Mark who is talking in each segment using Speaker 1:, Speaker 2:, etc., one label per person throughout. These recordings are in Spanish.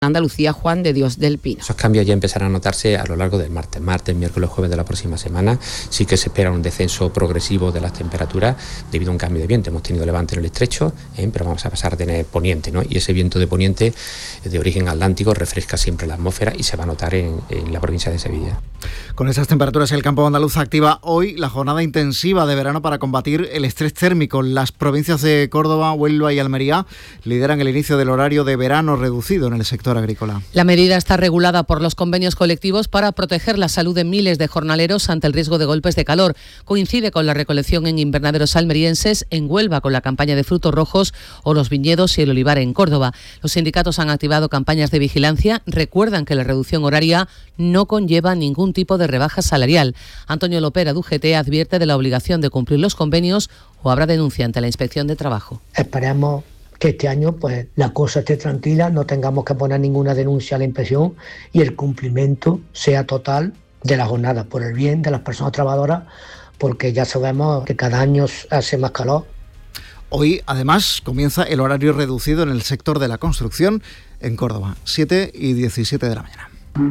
Speaker 1: Andalucía, Juan de Dios del Pino.
Speaker 2: Esos cambios ya empezarán a notarse a lo largo del martes, miércoles, jueves de la próxima semana. Sí que se espera un descenso progresivo de las temperaturas debido a un cambio de viento. Hemos tenido levante en el estrecho, pero vamos a pasar a tener poniente, ¿no? Y ese viento de poniente de origen atlántico refresca siempre la atmósfera y se va a notar en la provincia de Sevilla.
Speaker 3: Con esas temperaturas, el campo andaluz activa hoy la jornada intensiva de verano para combatir el estrés térmico. Las provincias de Córdoba, Huelva y Almería lideran el inicio del horario de verano reducido en el sector agrícola.
Speaker 4: La medida está regulada por los convenios colectivos para proteger la salud de miles de jornaleros ante el riesgo de golpes de calor. Coincide con la recolección en invernaderos almerienses, en Huelva con la campaña de frutos rojos o los viñedos y el olivar en Córdoba. Los sindicatos han activado campañas de vigilancia. Recuerdan que la reducción horaria no conlleva ningún tipo de rebaja salarial. Antonio Lopera, de UGT, advierte de la obligación de cumplir los convenios o habrá denuncia ante la Inspección de Trabajo.
Speaker 5: Esperemos que este año pues la cosa esté tranquila, no tengamos que poner ninguna denuncia a la inspección y el cumplimiento sea total de la jornada, por el bien de las personas trabajadoras, porque ya sabemos que cada año hace más calor.
Speaker 3: Hoy, además, comienza el horario reducido en el sector de la construcción en Córdoba, 7:17 de la mañana.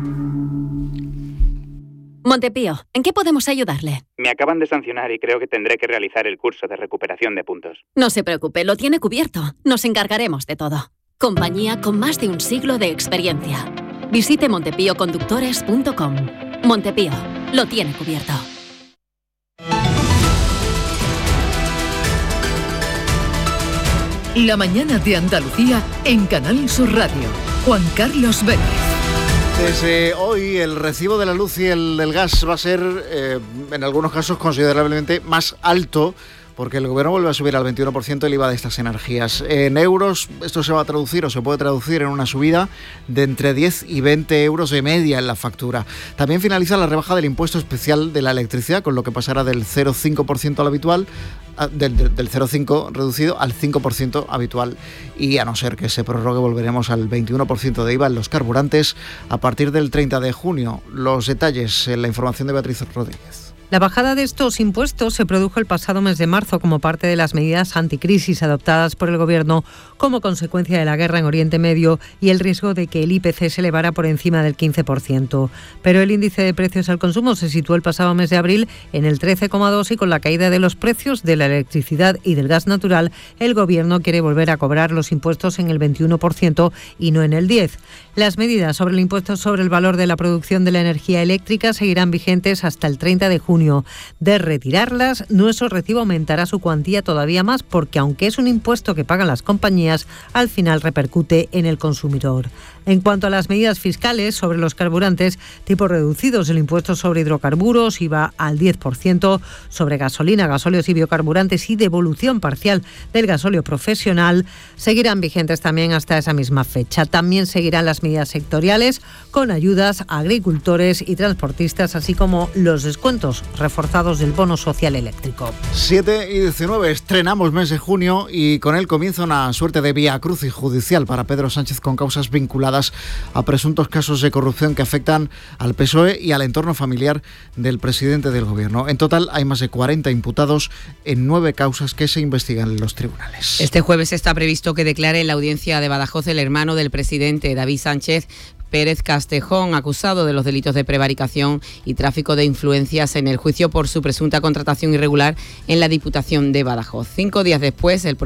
Speaker 6: Montepío, ¿en qué podemos ayudarle?
Speaker 7: Me acaban de sancionar y creo que tendré que realizar el curso de recuperación de puntos.
Speaker 6: No se preocupe, lo tiene cubierto. Nos encargaremos de todo. Compañía con más de un siglo de experiencia. Visite montepíoconductores.com. Montepío, lo tiene cubierto.
Speaker 8: La mañana de Andalucía en Canal Sur Radio. Juan Carlos Vélez.
Speaker 3: Desde hoy el recibo de la luz y el del gas va a ser, en algunos casos, considerablemente más alto, porque el Gobierno vuelve a subir al 21% el IVA de estas energías. En euros, esto se va a traducir o se puede traducir en una subida de entre 10 y 20 euros de media en la factura. También finaliza la rebaja del impuesto especial de la electricidad, con lo que pasará del 0,5% al habitual, del 0,5 reducido al 5% habitual. Y a no ser que se prorrogue, volveremos al 21% de IVA en los carburantes a partir del 30 de junio. Los detalles en la información de Beatriz Rodríguez.
Speaker 9: La bajada de estos impuestos se produjo el pasado mes de marzo como parte de las medidas anticrisis adoptadas por el Gobierno como consecuencia de la guerra en Oriente Medio y el riesgo de que el IPC se elevara por encima del 15%. Pero el índice de precios al consumo se situó el pasado mes de abril en el 13,2 y con la caída de los precios de la electricidad y del gas natural, el Gobierno quiere volver a cobrar los impuestos en el 21% y no en el 10%. Las medidas sobre el impuesto sobre el valor de la producción de la energía eléctrica seguirán vigentes hasta el 30 de junio. De retirarlas, nuestro recibo aumentará su cuantía todavía más porque, aunque es un impuesto que pagan las compañías, al final repercute en el consumidor. En cuanto a las medidas fiscales sobre los carburantes, tipos reducidos, el impuesto sobre hidrocarburos IVA al 10%, sobre gasolina, gasóleos y biocarburantes y devolución parcial del gasóleo profesional, seguirán vigentes también hasta esa misma fecha. También seguirán las medidas sectoriales con ayudas a agricultores y transportistas, así como los descuentos reforzados del bono social eléctrico.
Speaker 3: 7:19, estrenamos mes de junio y con él comienza una suerte de vía crucis judicial para Pedro Sánchez con causas vinculadas a presuntos casos de corrupción que afectan al PSOE y al entorno familiar del presidente del Gobierno. En total hay más de 40 imputados en 9 causas que se investigan en los tribunales.
Speaker 1: Este jueves está previsto que declare en la audiencia de Badajoz el hermano del presidente, David Sánchez Pérez Castejón, acusado de los delitos de prevaricación y tráfico de influencias en el juicio por su presunta contratación irregular en la Diputación de Badajoz. 5 días después, el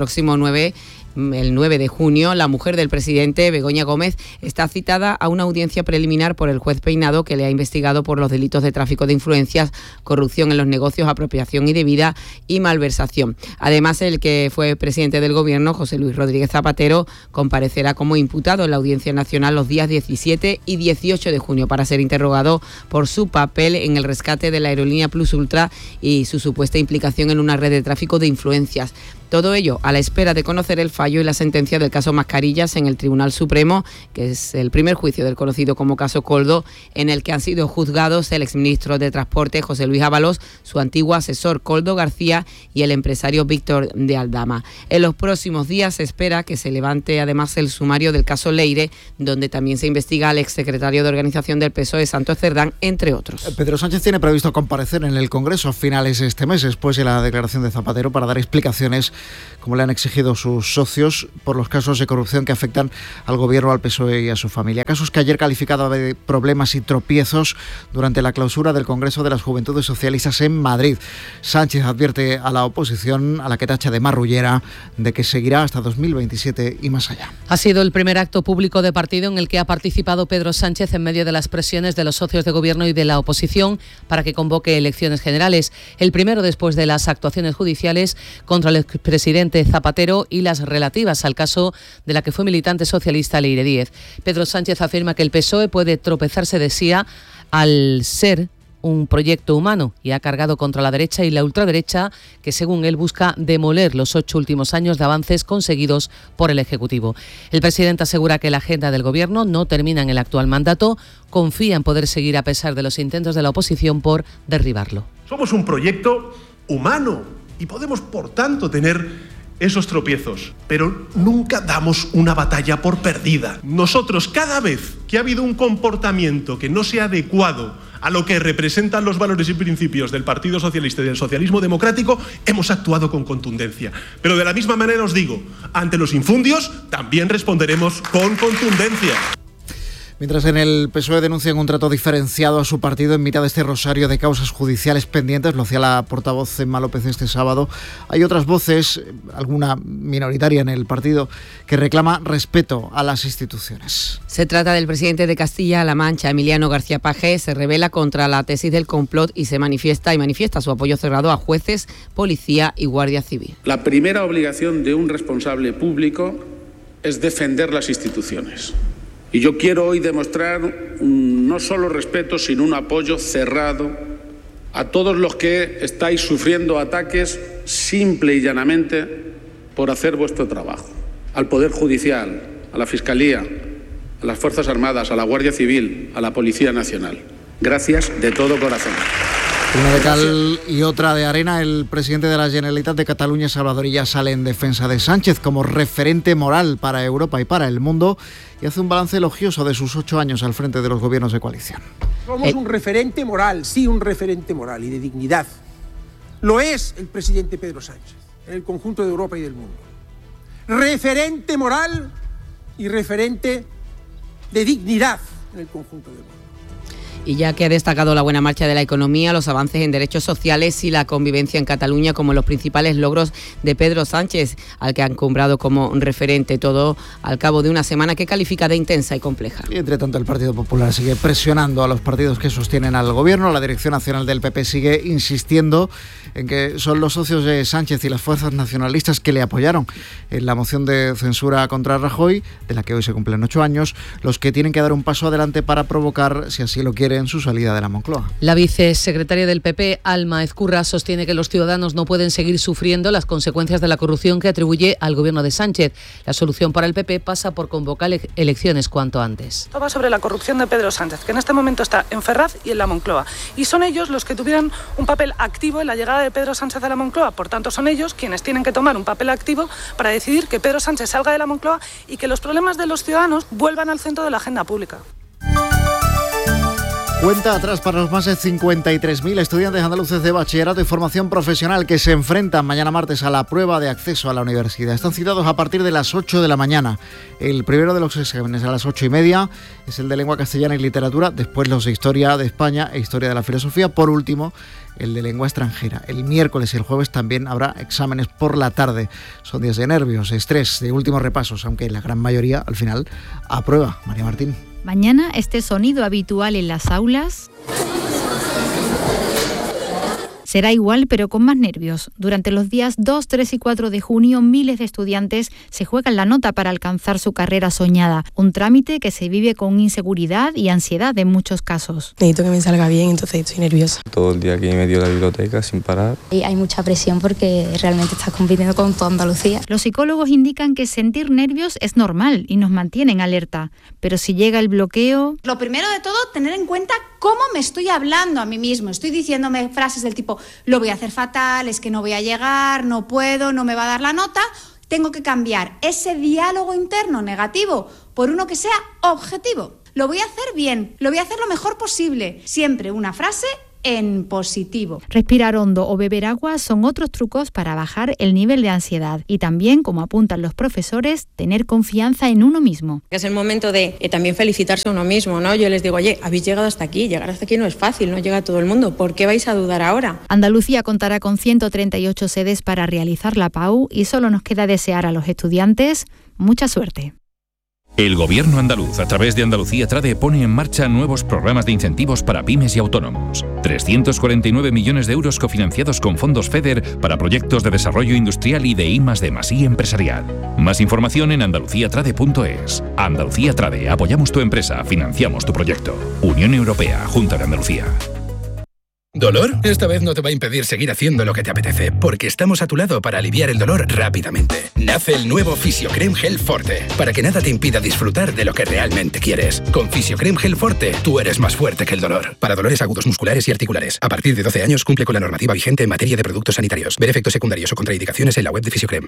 Speaker 1: 9 de junio, la mujer del presidente, Begoña Gómez, está citada a una audiencia preliminar por el juez Peinado, que le ha investigado por los delitos de tráfico de influencias, corrupción en los negocios, apropiación indebida y malversación. Además, el que fue presidente del Gobierno, José Luis Rodríguez Zapatero, comparecerá como imputado en la Audiencia Nacional los días 17 y 18 de junio para ser interrogado por su papel en el rescate de la aerolínea Plus Ultra y su supuesta implicación en una red de tráfico de influencias. Todo ello a la espera de conocer el fallo y la sentencia del caso Mascarillas en el Tribunal Supremo, que es el primer juicio del conocido como caso Coldo, en el que han sido juzgados el exministro de Transporte José Luis Ábalos, su antiguo asesor Koldo García y el empresario Víctor de Aldama. En los próximos días se espera que se levante además el sumario del caso Leire, donde también se investiga al exsecretario de Organización del PSOE, Santos Cerdán, entre otros.
Speaker 3: Pedro Sánchez tiene previsto comparecer en el Congreso a finales de este mes, después de la declaración de Zapatero, para dar explicaciones como le han exigido sus socios, por los casos de corrupción que afectan al Gobierno, al PSOE y a su familia. Casos que ayer calificaba de problemas y tropiezos durante la clausura del Congreso de las Juventudes Socialistas en Madrid. Sánchez advierte a la oposición, a la que tacha de marrullera, de que seguirá hasta 2027 y más allá.
Speaker 4: Ha sido el primer acto público de partido en el que ha participado Pedro Sánchez en medio de las presiones de los socios de Gobierno y de la oposición para que convoque elecciones generales. El primero después de las actuaciones judiciales contra el expresidente Zapatero y las relativas al caso de la que fue militante socialista Leire Díez. Pedro Sánchez afirma que el PSOE puede tropezarse de sí al ser un proyecto humano y ha cargado contra la derecha y la ultraderecha que, según él, busca demoler los 8 últimos años de avances conseguidos por el Ejecutivo. El presidente asegura que la agenda del Gobierno no termina en el actual mandato, confía en poder seguir a pesar de los intentos de la oposición por derribarlo.
Speaker 10: Somos un proyecto humano y podemos, por tanto, tener esos tropiezos, pero nunca damos una batalla por perdida. Nosotros, cada vez que ha habido un comportamiento que no sea adecuado a lo que representan los valores y principios del Partido Socialista y del socialismo democrático, hemos actuado con contundencia. Pero de la misma manera os digo, ante los infundios también responderemos con contundencia.
Speaker 3: Mientras en el PSOE denuncian un trato diferenciado a su partido en mitad de este rosario de causas judiciales pendientes, lo hacía la portavoz Emma López este sábado, hay otras voces, alguna minoritaria en el partido, que reclama respeto a las instituciones.
Speaker 1: Se trata del presidente de Castilla-La Mancha, Emiliano García Paje. Se rebela contra la tesis del complot y manifiesta su apoyo cerrado a jueces, policía y guardia civil.
Speaker 11: La primera obligación de un responsable público es defender las instituciones. Y yo quiero hoy demostrar no solo respeto, sino un apoyo cerrado a todos los que estáis sufriendo ataques simple y llanamente por hacer vuestro trabajo. Al Poder Judicial, a la Fiscalía, a las Fuerzas Armadas, a la Guardia Civil, a la Policía Nacional. Gracias de todo corazón.
Speaker 3: Una de cal y otra de arena, el presidente de la Generalitat de Cataluña, Salvador Illa, sale en defensa de Sánchez como referente moral para Europa y para el mundo y hace un balance elogioso de sus 8 años al frente de los gobiernos de coalición.
Speaker 12: Somos un referente moral, sí, un referente moral y de dignidad. Lo es el presidente Pedro Sánchez en el conjunto de Europa y del mundo. Referente moral y referente de dignidad en el conjunto del mundo.
Speaker 1: Y ya que ha destacado la buena marcha de la economía, los avances en derechos sociales y la convivencia en Cataluña como los principales logros de Pedro Sánchez, al que han encumbrado como referente, todo al cabo de una semana que califica de intensa y compleja.
Speaker 3: Y entre tanto el Partido Popular sigue presionando a los partidos que sostienen al gobierno. La Dirección Nacional del PP sigue insistiendo en que son los socios de Sánchez y las fuerzas nacionalistas que le apoyaron en la moción de censura contra Rajoy, de la que hoy se cumplen 8 años, los que tienen que dar un paso adelante para provocar, si así lo quieren, en su salida de la Moncloa.
Speaker 4: La vicesecretaria del PP, Alma Ezcurra, sostiene que los ciudadanos no pueden seguir sufriendo las consecuencias de la corrupción que atribuye al gobierno de Sánchez. La solución para el PP pasa por convocar elecciones cuanto antes.
Speaker 13: Todo va sobre la corrupción de Pedro Sánchez, que en este momento está en Ferraz y en la Moncloa. Y son ellos los que tuvieron un papel activo en la llegada de Pedro Sánchez a la Moncloa. Por tanto, son ellos quienes tienen que tomar un papel activo para decidir que Pedro Sánchez salga de la Moncloa y que los problemas de los ciudadanos vuelvan al centro de la agenda pública.
Speaker 3: Cuenta atrás para los más de 53.000 estudiantes andaluces de bachillerato y formación profesional que se enfrentan mañana martes a la prueba de acceso a la universidad. Están citados a partir de las 8 de la mañana. El primero de los exámenes a las 8:30 es el de lengua castellana y literatura, después los de historia de España e historia de la filosofía, por último el de lengua extranjera. El miércoles y el jueves también habrá exámenes por la tarde. Son días de nervios, estrés, de últimos repasos, aunque la gran mayoría al final aprueba. María Martín.
Speaker 14: Mañana este sonido habitual en las aulas será igual, pero con más nervios. Durante los días 2, 3 y 4 de junio, miles de estudiantes se juegan la nota para alcanzar su carrera soñada. Un trámite que se vive con inseguridad y ansiedad en muchos casos.
Speaker 15: Necesito que me salga bien, entonces estoy nerviosa.
Speaker 16: Todo el día aquí medio de la biblioteca sin parar.
Speaker 17: Y hay mucha presión porque realmente estás compitiendo con toda Andalucía.
Speaker 14: Los psicólogos indican que sentir nervios es normal y nos mantienen alerta. Pero si llega el bloqueo...
Speaker 18: Lo primero de todo, tener en cuenta cómo me estoy hablando a mí mismo. Estoy diciéndome frases del tipo, lo voy a hacer fatal, es que no voy a llegar, no puedo, no me va a dar la nota. Tengo que cambiar ese diálogo interno negativo por uno que sea objetivo. Lo voy a hacer bien, lo voy a hacer lo mejor posible. Siempre una frase en positivo.
Speaker 14: Respirar hondo o beber agua son otros trucos para bajar el nivel de ansiedad y también, como apuntan los profesores, tener confianza en uno mismo.
Speaker 19: Es el momento de también felicitarse a uno mismo, ¿no? Yo les digo, oye, habéis llegado hasta aquí, llegar hasta aquí no es fácil, no llega todo el mundo, ¿por qué vais a dudar ahora?
Speaker 14: Andalucía contará con 138 sedes para realizar la PAU y solo nos queda desear a los estudiantes mucha suerte.
Speaker 20: El Gobierno andaluz, a través de Andalucía Trade, pone en marcha nuevos programas de incentivos para pymes y autónomos. 349 millones de euros cofinanciados con fondos FEDER para proyectos de desarrollo industrial y de I+D+I empresarial. Más información en andaluciatrade.es. Andalucía Trade, apoyamos tu empresa, financiamos tu proyecto. Unión Europea, Junta de Andalucía.
Speaker 21: ¿Dolor? Esta vez no te va a impedir seguir haciendo lo que te apetece, porque estamos a tu lado para aliviar el dolor rápidamente. Nace el nuevo Fisiocrem Gel Forte, para que nada te impida disfrutar de lo que realmente quieres. Con Fisiocrem Gel Forte, tú eres más fuerte que el dolor. Para dolores agudos musculares y articulares. A partir de 12 años cumple con la normativa vigente en materia de productos sanitarios. Ver efectos secundarios o contraindicaciones en la web de Fisiocrem.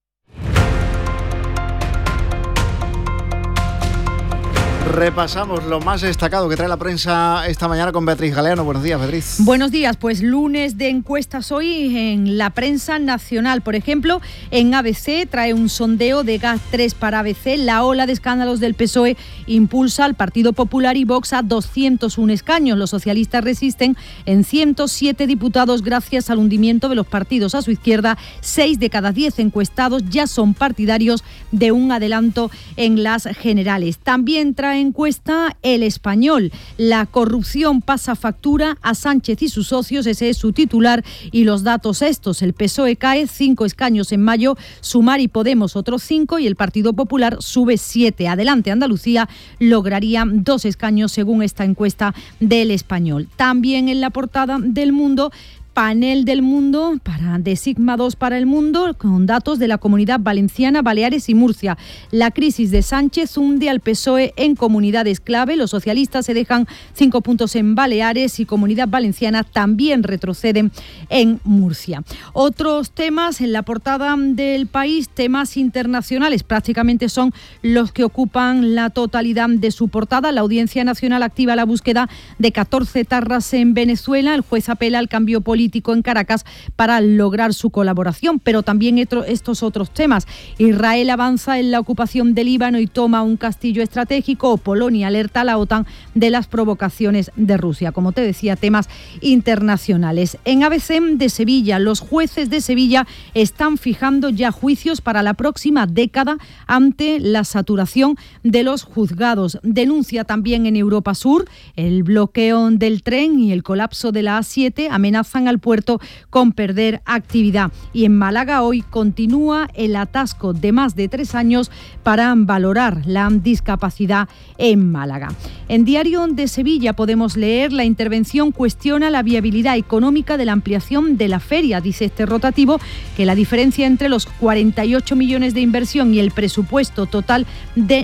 Speaker 3: Repasamos lo más destacado que trae la prensa esta mañana con Beatriz Galeano. Buenos días, Beatriz.
Speaker 22: Buenos días, pues lunes de encuestas hoy en la prensa nacional. Por ejemplo, en ABC trae un sondeo de GAT3 para ABC. La ola de escándalos del PSOE impulsa al Partido Popular y Vox a 201 escaños. Los socialistas resisten en 107 diputados gracias al hundimiento de los partidos a su izquierda. 6 de cada 10 encuestados ya son partidarios de un adelanto en las generales. También trae encuesta El Español. La corrupción pasa factura a Sánchez y sus socios, ese es su titular, y los datos estos: el PSOE cae 5 escaños en mayo, Sumar y Podemos otros 5 y el Partido Popular sube 7. Adelante Andalucía lograría 2 escaños según esta encuesta del Español. También en la portada del Mundo, panel del Mundo de Sigma 2 para el mundo, con datos de la Comunidad Valenciana, Baleares y Murcia. La crisis de Sánchez hunde al PSOE en comunidades clave. Los socialistas se dejan 5 puntos en Baleares y Comunidad Valenciana también retroceden en Murcia. Otros temas en la portada del País, temas internacionales, prácticamente son los que ocupan la totalidad de su portada. La Audiencia Nacional activa la búsqueda de 14 etarras en Venezuela. El juez apela al cambio político en Caracas para lograr su colaboración, pero también estos otros temas. Israel avanza en la ocupación del Líbano y toma un castillo estratégico. Polonia alerta a la OTAN de las provocaciones de Rusia. Como te decía, temas internacionales. En ABC de Sevilla, los jueces de Sevilla están fijando ya juicios para la próxima década ante la saturación de los juzgados. Denuncia también en Europa Sur el bloqueo del tren y el colapso de la A7 amenazan al puerto con perder actividad. Y en Málaga hoy continúa el atasco de más de 3 años para valorar la discapacidad en Málaga. En Diario de Sevilla podemos leer: la intervención cuestiona la viabilidad económica de la ampliación de la feria. Dice este rotativo que la diferencia entre los 48 millones de inversión y el presupuesto total de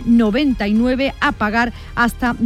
Speaker 22: 99 a pagar hasta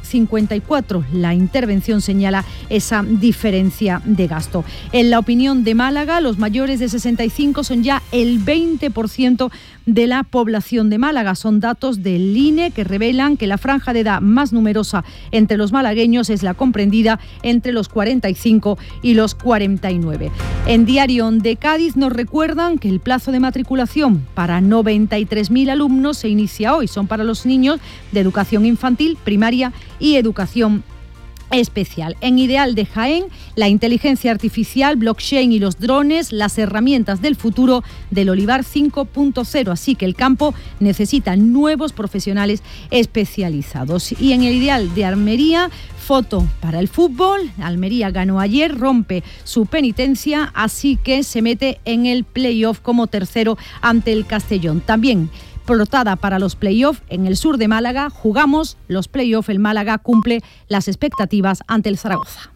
Speaker 22: 2054. La intervención señala esa diferencia de gasto. En La Opinión de Málaga, los mayores de 65 son ya el 20% de la población de Málaga. Son datos del INE que revelan que la franja de edad más numerosa entre los malagueños es la comprendida entre los 45 y los 49. En Diario de Cádiz nos recuerdan que el plazo de matriculación para 93.000 alumnos se inicia hoy. Son para los niños de educación infantil, primaria y educación especial. En Ideal de Jaén, la inteligencia artificial, blockchain y los drones, las herramientas del futuro del Olivar 5.0. Así que el campo necesita nuevos profesionales especializados. Y en el Ideal de Almería, foto para el fútbol. Almería ganó ayer, rompe su penitencia, así que se mete en el playoff como tercero ante el Castellón. También portada para los playoffs en el sur de Málaga. Jugamos los playoffs. El Málaga cumple las expectativas ante el Zaragoza.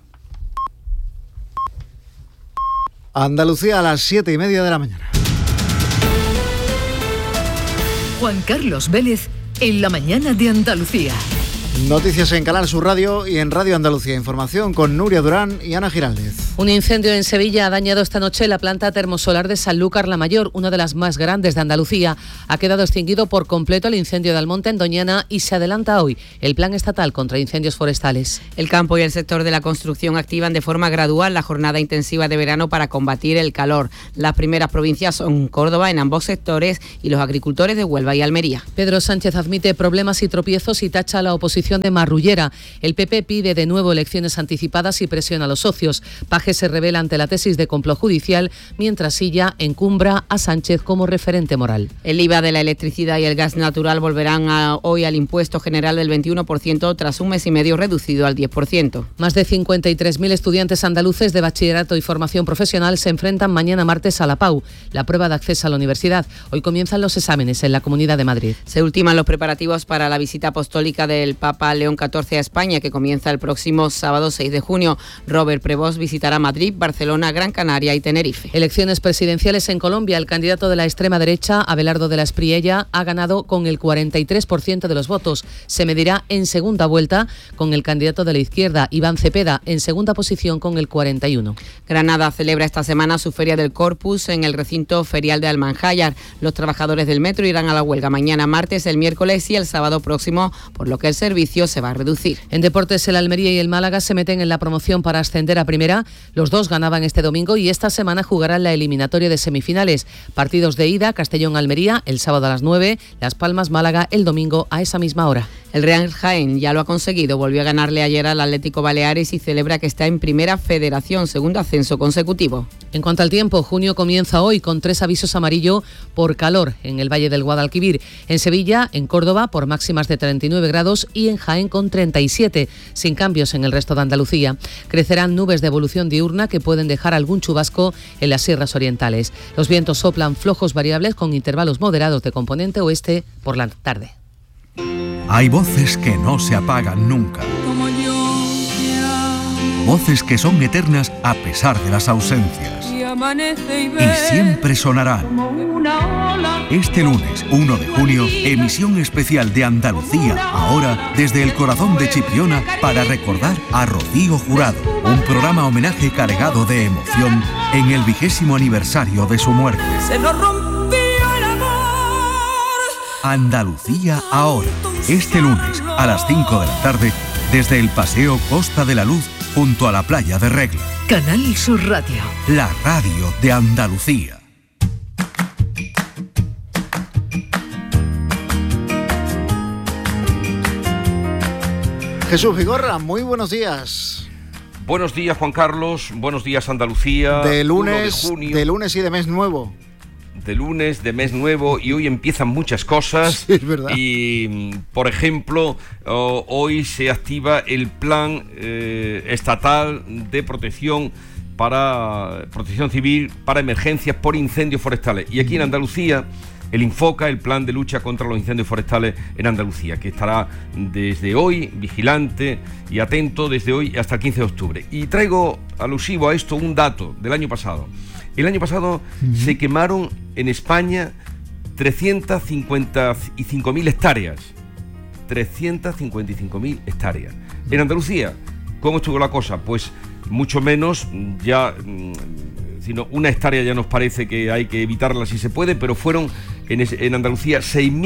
Speaker 3: Andalucía a las 7:30 de la mañana.
Speaker 8: Juan Carlos Vélez en la mañana de Andalucía.
Speaker 3: Noticias en Canal Sur Radio y en Radio Andalucía. Información con Nuria Durán y Ana Giraldez.
Speaker 4: Un incendio en Sevilla ha dañado esta noche la planta termosolar de Sanlúcar la Mayor, una de las más grandes de Andalucía. Ha quedado extinguido por completo el incendio de Almonte en Doñana y se adelanta hoy el Plan Estatal contra Incendios Forestales.
Speaker 1: El campo y el sector de la construcción activan de forma gradual la jornada intensiva de verano para combatir el calor. Las primeras provincias son Córdoba en ambos sectores y los agricultores de Huelva y Almería.
Speaker 4: Pedro Sánchez admite problemas y tropiezos y tacha a la oposición de marrullera. El PP pide de nuevo elecciones anticipadas y presiona a los socios. Paje se revela ante la tesis de complot judicial, mientras Silla encumbra a Sánchez como referente moral.
Speaker 1: El IVA de la electricidad y el gas natural volverán hoy al impuesto general del 21% tras un mes y medio reducido al 10%.
Speaker 4: Más de 53.000 estudiantes andaluces de bachillerato y formación profesional se enfrentan mañana martes a la PAU, la prueba de acceso a la universidad. Hoy comienzan los exámenes en la Comunidad de Madrid.
Speaker 1: Se ultiman los preparativos para la visita apostólica del Papa León XIV a España, que comienza el próximo sábado 6 de junio. Robert Prevost visitará Madrid, Barcelona, Gran Canaria y Tenerife.
Speaker 4: Elecciones presidenciales en Colombia. El candidato de la extrema derecha, Abelardo de la Espriella, ha ganado con el 43% de los votos. Se medirá en segunda vuelta con el candidato de la izquierda, Iván Cepeda, en segunda posición con el 41%.
Speaker 1: Granada celebra esta semana su Feria del Corpus en el recinto ferial de Almanjayar. Los trabajadores del metro irán a la huelga mañana martes, el miércoles y el sábado próximo, por lo que el servicio se va a reducir.
Speaker 4: En deportes, el Almería y el Málaga se meten en la promoción para ascender a primera. Los dos ganaban este domingo y esta semana jugarán la eliminatoria de semifinales. Partidos de ida: Castellón-Almería el sábado a las 9, Las Palmas-Málaga el domingo a esa misma hora.
Speaker 1: El Real Jaén ya lo ha conseguido, volvió a ganarle ayer al Atlético Baleares y celebra que está en Primera Federación, segundo ascenso consecutivo.
Speaker 4: En cuanto al tiempo, junio comienza hoy con 3 avisos amarillo por calor en el Valle del Guadalquivir, en Sevilla, en Córdoba por máximas de 39 grados y en Jaén con 37, sin cambios en el resto de Andalucía. Crecerán nubes de evolución diurna que pueden dejar algún chubasco en las sierras orientales. Los vientos soplan flojos variables con intervalos moderados de componente oeste por la tarde.
Speaker 2: Hay voces que no se apagan nunca. Voces que son eternas a pesar de las ausencias. Y siempre sonarán. Este lunes, 1 de junio, emisión especial de Andalucía, ahora desde el corazón de Chipiona, para recordar a Rocío Jurado. Un programa homenaje cargado de emoción en el 20º aniversario de su muerte.
Speaker 5: Se nos rompió el amor.
Speaker 2: Andalucía ahora, este lunes a las 5 de la tarde, desde el Paseo Costa de la Luz, junto a la playa de Regla.
Speaker 8: Canal Sur Radio.
Speaker 2: La radio de Andalucía.
Speaker 3: Jesús Vigorra, muy buenos días.
Speaker 23: Buenos días, Juan Carlos. Buenos días, Andalucía.
Speaker 3: De lunes,
Speaker 23: 1 de junio.
Speaker 3: de lunes y de mes nuevo.
Speaker 23: De lunes, de mes nuevo, y hoy empiezan muchas cosas.
Speaker 3: Sí, es verdad.
Speaker 23: Y, por ejemplo, hoy se activa el plan estatal de protección civil para emergencias por incendios forestales. Y aquí en Andalucía, el Infoca, el plan de lucha contra los incendios forestales en Andalucía, que estará desde hoy vigilante y atento desde hoy hasta el 15 de octubre. Y traigo alusivo a esto un dato del año pasado. El año pasado se quemaron en España 355.000 hectáreas. 355.000 hectáreas. En Andalucía, ¿cómo estuvo la cosa? Pues mucho menos, ya, sino una hectárea ya nos parece que hay que evitarla si se puede, pero fueron en Andalucía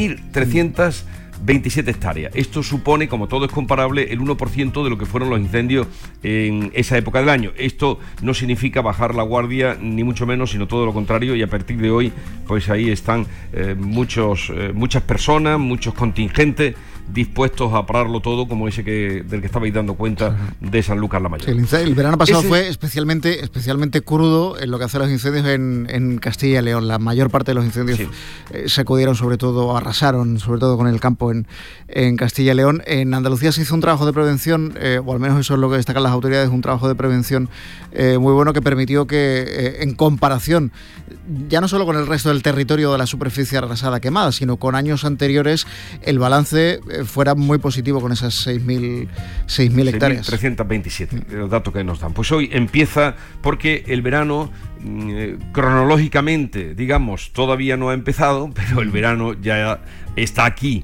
Speaker 23: 6.327 hectáreas. Esto supone, como todo es comparable, el 1% de lo que fueron los incendios en esa época del año. Esto no significa bajar la guardia, ni mucho menos, sino todo lo contrario, y a partir de hoy, pues ahí están muchas personas, muchos contingentes dispuestos a pararlo todo, como ese del que estabais dando cuenta de Sanlúcar la Mayor.
Speaker 3: Sí, el verano pasado fue especialmente crudo en lo que hace los incendios en Castilla y León. La mayor parte de los incendios sacudieron, arrasaron sobre todo con el campo en Castilla y León. En Andalucía se hizo un trabajo de prevención, o al menos eso es lo que destacan las autoridades, un trabajo de prevención muy bueno, que permitió que, en comparación, ya no solo con el resto del territorio de la superficie arrasada quemada, sino con años anteriores, el balance fuera muy positivo con esas 6.000 hectáreas.
Speaker 23: 6.327, los datos que nos dan. Pues hoy empieza, porque el verano, cronológicamente, digamos, todavía no ha empezado, pero el verano ya está aquí,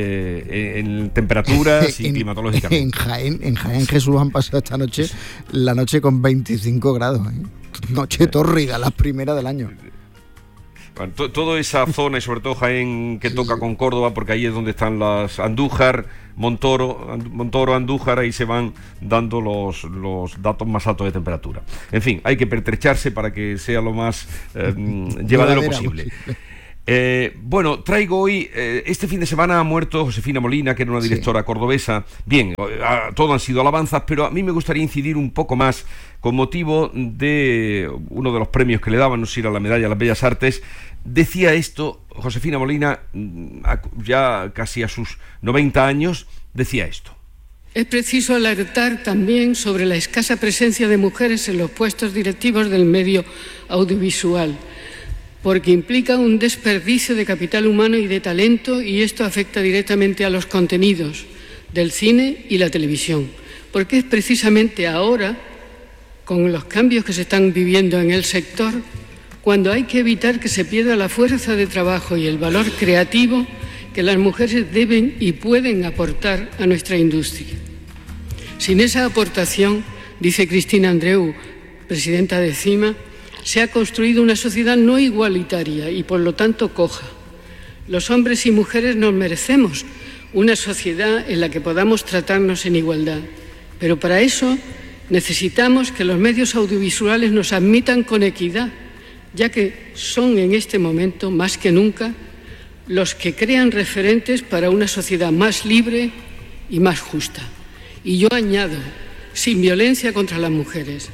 Speaker 23: en temperaturas y climatológicamente.
Speaker 3: En Jaén, Jesús, han pasado esta noche, la noche con 25 grados, noche tórrida, la primera del año.
Speaker 23: Bueno, toda esa zona, y sobre todo Jaén, que toca con Córdoba, porque ahí es donde están las Andújar, Montoro, Andújar, ahí se van dando los datos más altos de temperatura. En fin, hay que pertrecharse para que sea lo más llevadero posible. Bueno, traigo hoy, este fin de semana ha muerto Josefina Molina, que era una directora cordobesa. Bien, todo han sido alabanzas, pero a mí me gustaría incidir un poco más con motivo de uno de los premios que le daban, no sé si era la medalla a las Bellas Artes. Decía esto, Josefina Molina, ya casi a sus 90 años, decía esto.
Speaker 6: Es preciso alertar también sobre la escasa presencia de mujeres en los puestos directivos del medio audiovisual, porque implica un desperdicio de capital humano y de talento, y esto afecta directamente a los contenidos del cine y la televisión, porque es precisamente ahora, con los cambios que se están viviendo en el sector, cuando hay que evitar que se pierda la fuerza de trabajo y el valor creativo que las mujeres deben y pueden aportar a nuestra industria. Sin esa aportación, dice Cristina Andreu, presidenta de CIMA, se ha construido una sociedad no igualitaria y, por lo tanto, coja. Los hombres y mujeres nos merecemos una sociedad en la que podamos tratarnos en igualdad, pero para eso necesitamos que los medios audiovisuales nos admitan con equidad, ya que son en este momento, más que nunca, los que crean referentes para una sociedad más libre y más justa. Y yo añado, sin violencia contra las mujeres.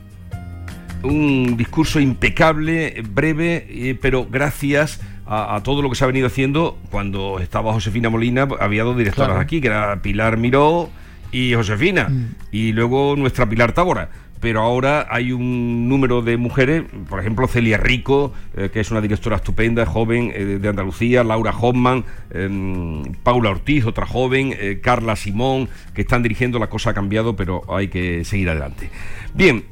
Speaker 23: Un discurso impecable, breve, pero gracias a todo lo que se ha venido haciendo. Cuando estaba Josefina Molina, había dos directoras aquí, que era Pilar Miró y Josefina, y luego nuestra Pilar Tábora. Pero ahora hay un número de mujeres, por ejemplo Celia Rico, que es una directora estupenda, joven, de Andalucía, Laura Hoffman, Paula Ortiz, otra joven, Carla Simón, que están dirigiendo. La cosa ha cambiado, pero hay que seguir adelante. Bien,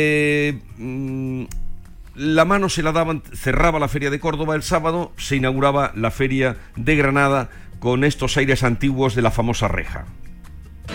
Speaker 23: la mano se la daban, cerraba la Feria de Córdoba el sábado, se inauguraba la Feria de Granada con estos aires antiguos de la famosa reja.